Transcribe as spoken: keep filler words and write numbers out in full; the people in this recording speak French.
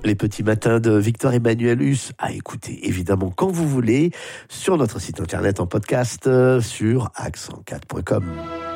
Les petits matins de Victor Emmanuel Huss à écouter évidemment quand vous voulez sur notre site internet en podcast sur accent quatre point com.